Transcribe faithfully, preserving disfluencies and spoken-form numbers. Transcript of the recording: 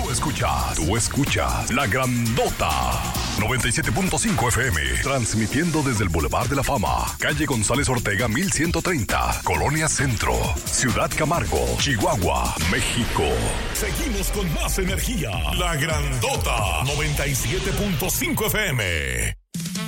Tú escuchas, tú escuchas La Grandota. noventa y siete punto cinco F M. Transmitiendo desde el Boulevard de la Fama. Calle González Ortega, mil ciento treinta. Colonia Centro. Ciudad Camargo, Chihuahua, México. Seguimos con más energía. La Grandota. noventa y siete punto cinco F M.